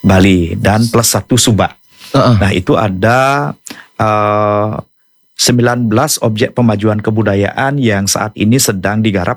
Bali dan plus 1 Sumba. Nah itu ada 19 objek pemajuan kebudayaan yang saat ini sedang digarap